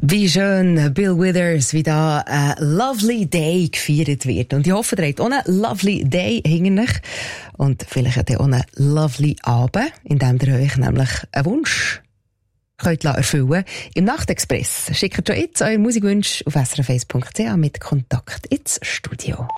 Wie schön, Bill Withers, wie da ein Lovely Day gefeiert wird. Und ich hoffe, ihr habt auch einen Lovely Day hinter euch. Und vielleicht auch einen Lovely Abend, in dem ihr euch nämlich einen Wunsch könnt erfüllen im Nachtexpress. Schickt schon jetzt eure Musikwünsche auf srf1.ch mit Kontakt ins Studio.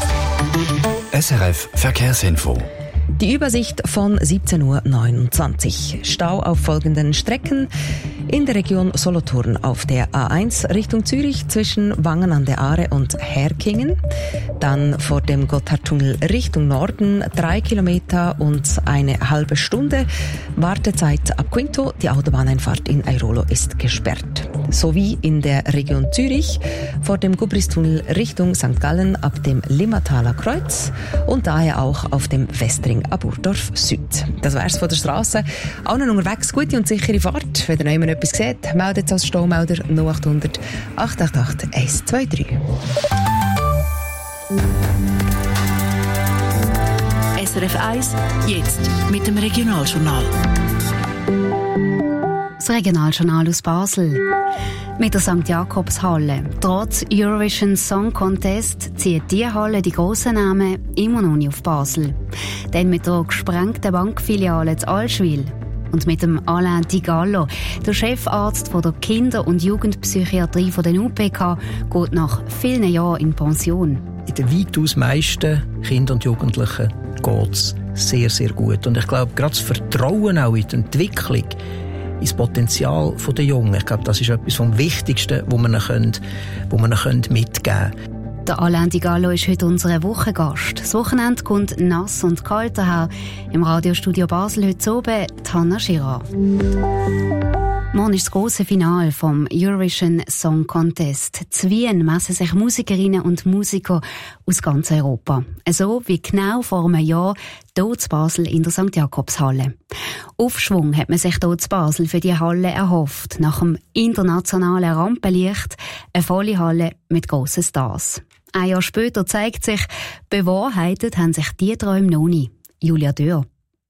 SRF Verkehrsinfo. Die Übersicht von 17.29 Uhr. Stau auf folgenden Strecken. In der Region Solothurn auf der A1 Richtung Zürich zwischen Wangen an der Aare und Herkingen. Dann vor dem Gotthardtunnel Richtung Norden 3 Kilometer und eine halbe Stunde. Wartezeit ab Quinto. Die Autobahneinfahrt in Airolo ist gesperrt. Sowie in der Region Zürich vor dem Gubristunnel Richtung St. Gallen ab dem Limmataler Kreuz und daher auch auf dem Westring ab Burdorf Süd. Das wär's von der Strasse. Allen unterwegs gute und sichere Fahrt. Wenn ihr noch etwas seht, meldet es als Staumelder 0800 888 123. SRF 1, jetzt mit dem Regionaljournal. Das Regionaljournal aus Basel. Mit der St. Jakobshalle. Trotz Eurovision Song Contest zieht die Halle die grossen Namen immer noch nicht auf Basel. Denn mit der gesprengten Bankfiliale in Allschwil und mit dem Alain Di Gallo, der Chefarzt von der Kinder- und Jugendpsychiatrie von der UPK, geht nach vielen Jahren in Pension. In den weitaus meisten Kindern und Jugendlichen geht es sehr, sehr gut. Und ich glaube, gerade das Vertrauen auch in die Entwicklung, ins Potenzial der Jungen, ich glaube, das ist etwas vom Wichtigsten, was wir ihnen mitgeben können. Der Alain Di Gallo ist heute unser Wochengast. Das Wochenende kommt nass und kalt daher. Im Radiostudio Basel heute oben Hanna Schirra. Morgen ist das grosse Finale vom Eurovision Song Contest. Zu Wien messen sich Musikerinnen und Musiker aus ganz Europa. So wie genau vor einem Jahr hier zu Basel in der St. Jakobshalle. Aufschwung hat man sich hier zu Basel für die Halle erhofft. Nach dem internationalen Rampenlicht eine volle Halle mit grossen Stars. Ein Jahr später zeigt sich, bewahrheitet haben sich die Träume noch nicht. Julia Dürr.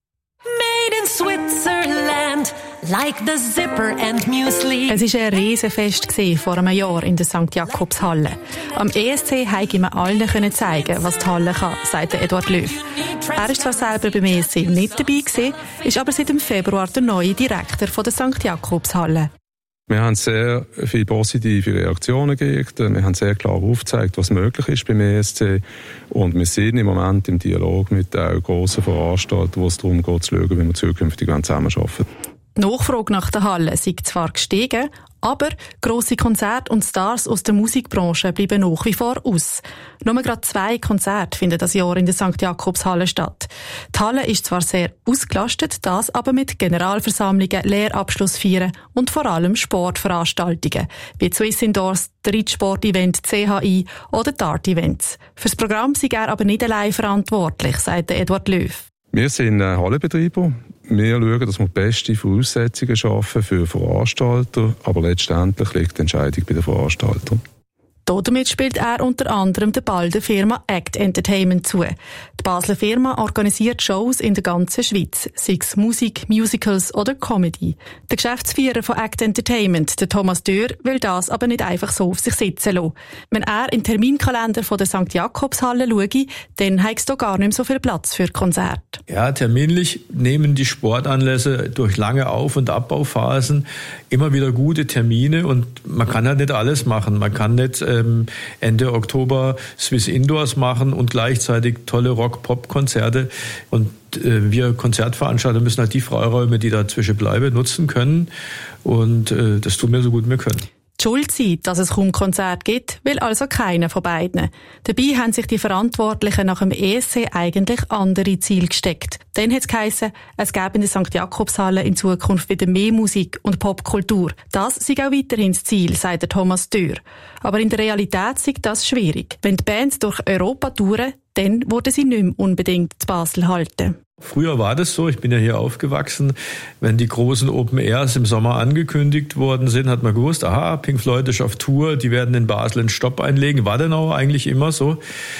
Made in Switzerland, like the Zipper and Muesli. Es war ein Riesenfest vor einem Jahr in der St. Jakobshalle. Am ESC konnte man allen zeigen, was die Halle kann, sagt Eduard Löw. Er ist zwar selber beim ESC nicht dabei gewesen, ist aber seit dem Februar der neue Direktor von der St. Jakobshalle. Wir haben sehr viele positive Reaktionen gegeben. Wir haben sehr klar aufgezeigt, was möglich ist beim ESC. Und wir sind im Moment im Dialog mit den grossen Veranstaltern, wo es darum geht, zu schauen, wie wir zukünftig zusammenarbeiten. Die Nachfrage nach der Halle sei zwar gestiegen, aber grosse Konzerte und Stars aus der Musikbranche bleiben nach wie vor aus. Nur gerade 2 Konzerte finden das Jahr in der St. Jakobshalle statt. Die Halle ist zwar sehr ausgelastet, das aber mit Generalversammlungen, Lehrabschlussfeiern und vor allem Sportveranstaltungen, wie Swiss Indoors, der Reitsport-Event CHI oder Dart-Events. Für das Programm sei er aber nicht allein verantwortlich, sagt Eduard Löw. Wir sind Hallenbetreiber. Wir schauen, dass wir die besten Voraussetzungen schaffen für Veranstalter, aber letztendlich liegt die Entscheidung bei den Veranstaltern. Damit spielt er unter anderem der Ball der Firma Act Entertainment zu. Die Basler Firma organisiert Shows in der ganzen Schweiz, sei es Musik, Musicals oder Comedy. Der Geschäftsführer von Act Entertainment, der Thomas Dürr, will das aber nicht einfach so auf sich sitzen lassen. Wenn er in den Terminkalender von der St. Jakobshalle schaue, dann hat es da gar nicht mehr so viel Platz für Konzerte. Ja, terminlich nehmen die Sportanlässe durch lange Auf- und Abbauphasen immer wieder gute Termine und man kann halt nicht alles machen. Man kann nicht Ende Oktober Swiss Indoors machen und gleichzeitig tolle Rock-Pop-Konzerte. Und wir Konzertveranstalter müssen halt die Freiräume, die dazwischen bleiben, nutzen können. Und das tun wir so gut wir können. Die Schuldzeit, dass es kaum Konzerte gibt, will also keiner von beiden. Dabei haben sich die Verantwortlichen nach dem ESC eigentlich andere Ziele gesteckt. Dann hat es geheissen, es gäbe in der St. Jakobshalle in Zukunft wieder mehr Musik und Popkultur. Das sei auch weiterhin das Ziel, sagt der Thomas Dürr. Aber in der Realität sei das schwierig. Wenn die Bands durch Europa touren, dann würden sie nicht mehr unbedingt zu Basel halten. Früher war das so, ich bin ja hier aufgewachsen, wenn die großen Open Airs im Sommer angekündigt worden sind, hat man gewusst, aha, Pink Floyd ist auf Tour, die werden in Basel einen Stopp einlegen, war denn auch eigentlich immer so.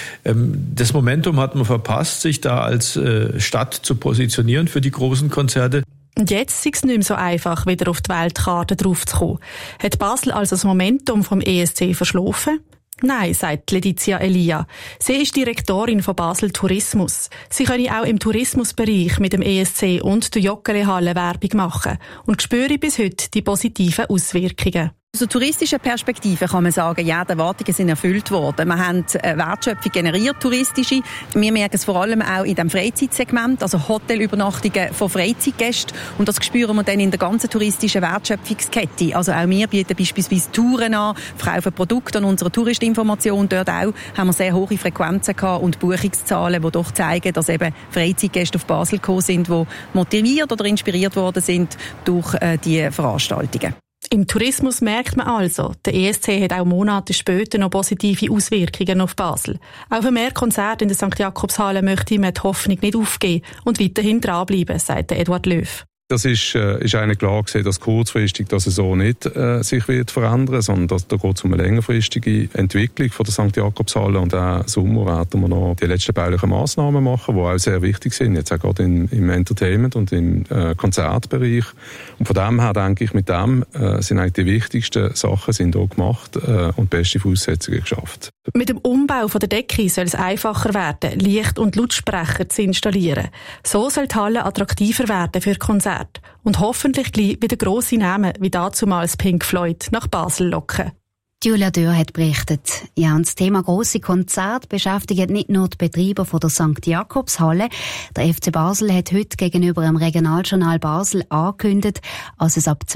Das Momentum hat man verpasst, sich da als Stadt zu positionieren für die großen Konzerte. Und jetzt ist es nicht mehr so einfach, wieder auf die Weltkarte draufzukommen. Hat Basel also das Momentum vom ESC verschlafen? Nein, sagt Letizia Elia. Sie ist Direktorin von Basel Tourismus. Sie können auch im Tourismusbereich mit dem ESC und der Joggeli-Halle Werbung machen und spüre bis heute die positiven Auswirkungen. Aus der touristischen Perspektive kann man sagen, ja, die Erwartungen sind erfüllt worden. Wir haben Wertschöpfung generiert, touristische. Wir merken es vor allem auch in dem Freizeitsegment, also Hotelübernachtungen von Freizeitgästen. Und das spüren wir dann in der ganzen touristischen Wertschöpfungskette. Also auch wir bieten beispielsweise Touren an, verkaufen Produkte an unserer Touristinformation. Dort auch haben wir sehr hohe Frequenzen gehabt und Buchungszahlen, die doch zeigen, dass eben Freizeitgäste auf Basel gekommen sind, die motiviert oder inspiriert worden sind durch die Veranstaltungen. Im Tourismus merkt man also, der ESC hat auch Monate später noch positive Auswirkungen auf Basel. Auch für mehr Konzerte in der St. Jakobshalle möchte man die Hoffnung nicht aufgeben und weiterhin dranbleiben, sagt Eduard Löw. Das ist eigentlich klar gesehen, dass kurzfristig das so nicht sich wird verändern, sondern da geht es um eine längerfristige Entwicklung von der St. Jakobshalle und auch Sommer werden wir noch die letzten baulichen Massnahmen machen, die auch sehr wichtig sind, jetzt auch gerade im Entertainment und im Konzertbereich. Und von dem her denke ich, mit dem sind eigentlich die wichtigsten Sachen sind auch gemacht und beste Voraussetzungen geschafft. Mit dem Umbau von der Decke soll es einfacher werden, Licht- und Lautsprecher zu installieren. So soll die Halle attraktiver werden für Konzerte und hoffentlich gleich wieder grosse Namen wie dazumals Pink Floyd nach Basel locken. Julia Dürr hat berichtet. Ja, und das Thema grosse Konzerte beschäftigt nicht nur die Betreiber von der St. Jakobshalle. Der FC Basel hat heute gegenüber dem Regionaljournal Basel angekündigt, dass es ab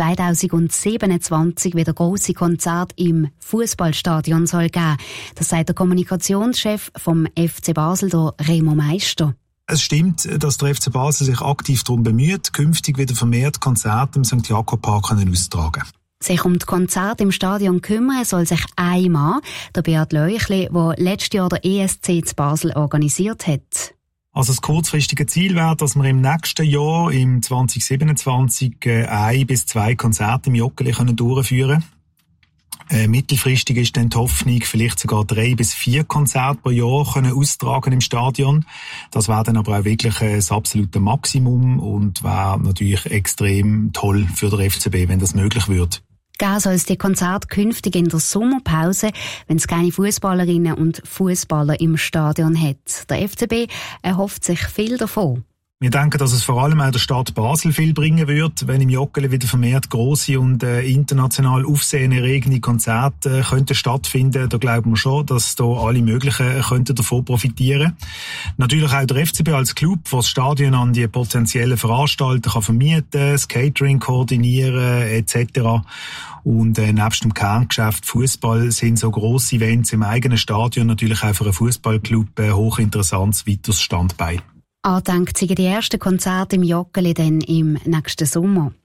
2027 wieder grosse Konzerte im Fußballstadion soll geben. Das sagt der Kommunikationschef vom FC Basel, der Remo Meister. Es stimmt, dass der FC Basel sich aktiv darum bemüht, künftig wieder vermehrt Konzerte im St. Jakob-Park auszutragen. Sich um die Konzerte im Stadion kümmern soll sich ein Mann, der Beat Leuchli, der letztes Jahr der ESC zu Basel organisiert hat. Also das kurzfristige Ziel wäre, dass wir im nächsten Jahr, im 2027, 1 bis 2 Konzerte im Joggeli durchführen können. Mittelfristig ist dann die Hoffnung, vielleicht sogar 3 bis 4 Konzerte pro Jahr austragen im Stadion. Das wäre dann aber auch wirklich das absolute Maximum und wäre natürlich extrem toll für den FCB, wenn das möglich wird. Geben soll es die Konzerte künftig in der Sommerpause, wenn es keine Fußballerinnen und Fußballer im Stadion hat. Der FCB erhofft sich viel davon. Wir denken, dass es vor allem auch der Stadt Basel viel bringen wird, wenn im Joggeli wieder vermehrt grosse und international aufsehenerregende Konzerte könnten stattfinden. Da glauben wir schon, dass da alle möglichen könnten davon profitieren. Natürlich auch der FCB als Club, der das Stadion an die potenziellen Veranstalter kann vermieten, das Catering koordinieren etc. Und nebst dem Kerngeschäft Fußball sind so grosse Events im eigenen Stadion natürlich auch für einen Fußballclub ein hochinteressantes weiteres Standbein. Angedenkt sind die ersten Konzerte im Joggeli dann im nächsten Sommer.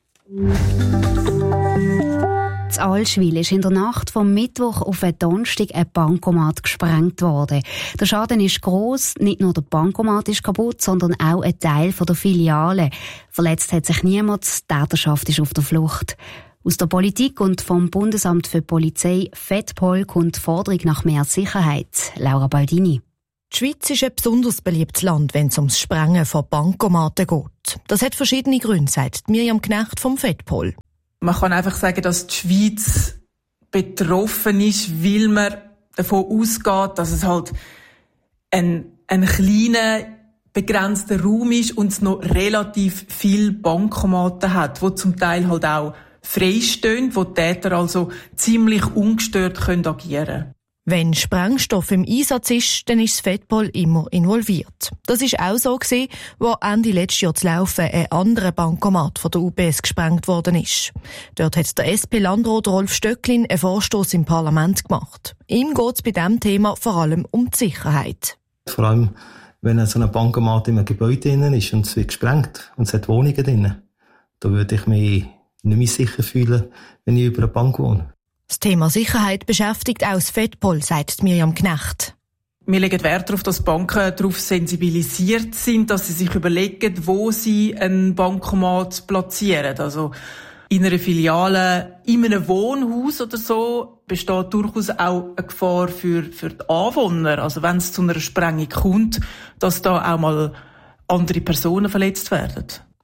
In Allschwil ist in der Nacht vom Mittwoch auf den Donnerstag ein Bankomat gesprengt worden. Der Schaden ist gross, nicht nur der Bankomat ist kaputt, sondern auch ein Teil der Filiale. Verletzt hat sich niemand, die Täterschaft ist auf der Flucht. Aus der Politik und vom Bundesamt für Polizei FEDPOL kommt die Forderung nach mehr Sicherheit. Laura Baldini. Die Schweiz ist ein besonders beliebtes Land, wenn es ums Sprengen von Bankomaten geht. Das hat verschiedene Gründe, sagt Mirjam Knecht vom FEDPOL. Man kann einfach sagen, dass die Schweiz betroffen ist, weil man davon ausgeht, dass es halt ein kleiner, begrenzter Raum ist und es noch relativ viele Bankomaten hat, die zum Teil halt auch freistehen, wo die Täter also ziemlich ungestört agieren können. Wenn Sprengstoff im Einsatz ist, dann ist das FEDPOL immer involviert. Das ist auch so gewesen, wo Ende letztes Jahr zu laufen ein anderer Bankomat von der UBS gesprengt worden ist. Dort hat der SP-Landrat Rolf Stöcklin einen Vorstoss im Parlament gemacht. Ihm geht es bei diesem Thema vor allem um die Sicherheit. Vor allem, wenn so ein Bankomat in einem Gebäude drin ist und es wird gesprengt und es hat Wohnungen drin, da würde ich mich nicht mehr sicher fühlen, wenn ich über eine Bank wohne. Das Thema Sicherheit beschäftigt auch das FEDPOL, sagt Mirjam Knecht. Wir legen Wert darauf, dass Banken darauf sensibilisiert sind, dass sie sich überlegen, wo sie einen Bankomat platzieren. Also in einer Filiale, in einem Wohnhaus oder so, besteht durchaus auch eine Gefahr für die Anwohner. Also wenn es zu einer Sprengung kommt, dass da auch mal andere Personen verletzt werden.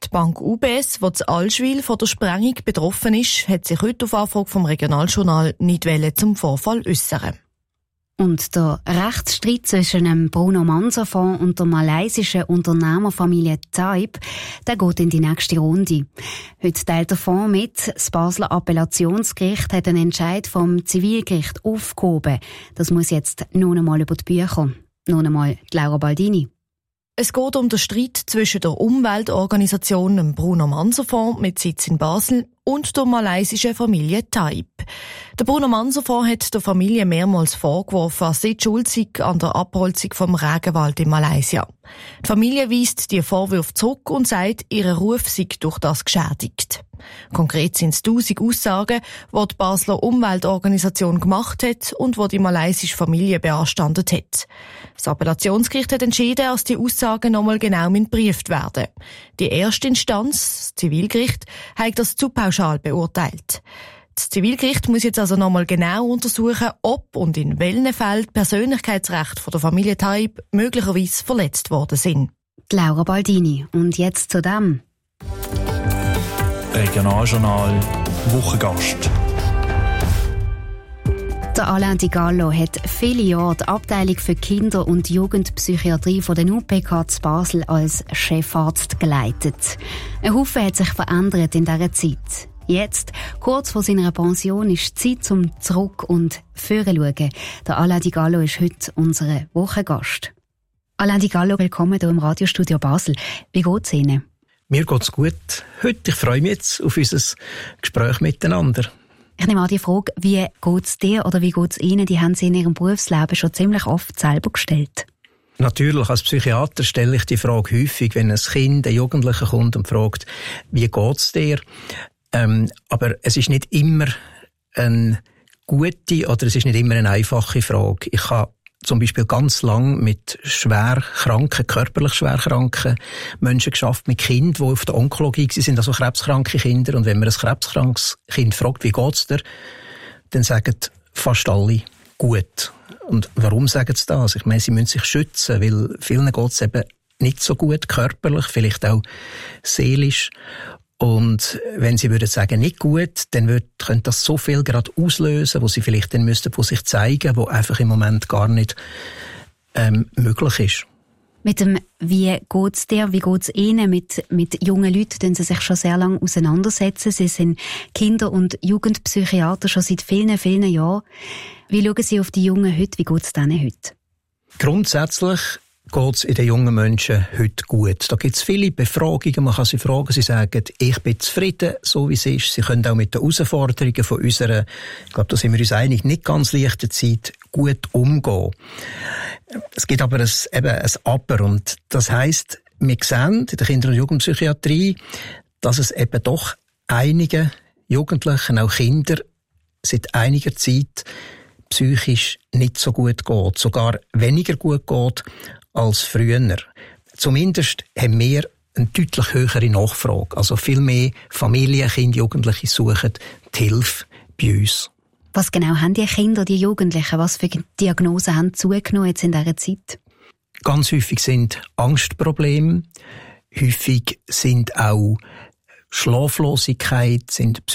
Die Bank UBS, die in Allschwil von der Sprengung betroffen ist, hat sich heute auf Anfrage vom Regionaljournal nicht zum Vorfall äußern. Und der Rechtsstreit zwischen dem Bruno-Manser-Fonds und der malaysischen Unternehmerfamilie Taib, der geht in die nächste Runde. Heute teilt der Fonds mit, das Basler Appellationsgericht hat einen Entscheid vom Zivilgericht aufgehoben. Das muss jetzt nun einmal über die Bücher kommen. Nun einmal Laura Baldini. Es geht um den Streit zwischen der Umweltorganisation dem Bruno-Manser-Fonds mit Sitz in Basel und der malaysischen Familie Taib. Der Bruno-Manser-Fonds hat der Familie mehrmals vorgeworfen, sie schuld sei an der Abholzung vom Regenwald in Malaysia. Die Familie weist die Vorwürfe zurück und sagt, ihr Ruf sei durch das geschädigt. Konkret sind es 1000 Aussagen, die die Basler Umweltorganisation gemacht hat und die malaysische Familie beanstandet hat. Das Appellationsgericht hat entschieden, dass die Aussagen nochmal genau geprüft werden. Die erste Instanz, das Zivilgericht, hat das zu pauschal beurteilt. Das Zivilgericht muss jetzt also nochmal genau untersuchen, ob und in welchen Fällen die Persönlichkeitsrechte der Familie Taib möglicherweise verletzt worden sind. Die Laura Baldini. Und jetzt zu dem. Regionaljournal Wochengast. Der Alain Di Gallo hat viele Jahre die Abteilung für Kinder- und Jugendpsychiatrie von der UPK zu Basel als Chefarzt geleitet. Ein Haufen hat sich verändert in dieser Zeit. Jetzt, kurz vor seiner Pension, ist Zeit zum Zurück und Vorschauen. Der Alain Di Gallo ist heute unser Wochengast. Alain Di Gallo, willkommen hier im Radiostudio Basel. Wie geht's Ihnen? Mir geht's gut. Heute, ich freue mich jetzt auf unser Gespräch miteinander. Ich nehme an die Frage, wie geht's dir oder wie geht's Ihnen, die haben Sie in Ihrem Berufsleben schon ziemlich oft selber gestellt. Natürlich, als Psychiater stelle ich die Frage häufig, wenn ein Kind, ein Jugendlicher kommt und fragt, wie geht's dir? Aber es ist nicht immer eine gute oder es ist nicht immer eine einfache Frage. Ich habe zum Beispiel ganz lang mit körperlich schwer kranken Menschen geschafft, mit Kindern, die auf der Onkologie sind, also krebskranke Kinder. Und wenn man ein krebskrankes Kind fragt, wie geht's dir, dann sagen fast alle gut. Und warum sagen sie das? Ich meine, sie müssen sich schützen, weil vielen geht's eben nicht so gut körperlich, vielleicht auch seelisch. Und wenn sie würden sagen, nicht gut, dann könnte das so viel gerade auslösen, wo sie vielleicht dann müssten von sich zeigen, wo einfach im Moment gar nicht möglich ist. Mit dem «Wie geht's dir?», «Wie geht's Ihnen?» mit jungen Leuten, denen Sie sich schon sehr lange auseinandersetzen. Sie sind Kinder- und Jugendpsychiater schon seit vielen, vielen Jahren. Wie schauen Sie auf die Jungen heute? Wie geht's denen heute? Grundsätzlich geht's in den jungen Menschen heute gut. Da gibt's viele Befragungen, man kann sie fragen, sie sagen, ich bin zufrieden, so wie es ist. Sie können auch mit den Herausforderungen von unserer, ich glaube, da sind wir uns einig, nicht ganz leichten Zeit gut umgehen. Es gibt aber ein Aber und das heisst, wir sehen in der Kinder- und Jugendpsychiatrie, dass es eben doch einigen Jugendlichen, auch Kinder, seit einiger Zeit psychisch nicht so gut geht, sogar weniger gut geht als früher. Zumindest haben wir eine deutlich höhere Nachfrage. Also viel mehr Familien, Kinder, Jugendliche suchen die Hilfe bei uns. Was genau haben die Kinder, die Jugendlichen, was für Diagnosen haben zugenommen jetzt in dieser Zeit? Ganz häufig sind Angstprobleme, häufig sind auch Schlaflosigkeit, sind